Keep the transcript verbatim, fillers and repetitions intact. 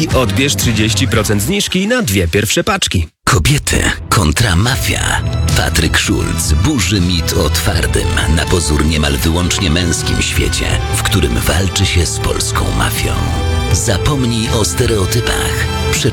i odbierz trzydzieści procent zniżki na dwie pierwsze paczki. Kobiety kontra mafia. Patryk Schulz burzy mit o twardym, na pozór niemal wyłącznie męskim świecie, w którym walczy się z polską mafią. Zapomnij o stereotypach.